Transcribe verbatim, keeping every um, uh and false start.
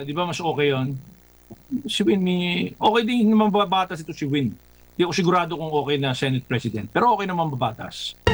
di ba mas okay yun? Si Winnie, okay din naman babatas ito si Win. Hindi ako sigurado kung okay na Senate President, pero okay naman babatas.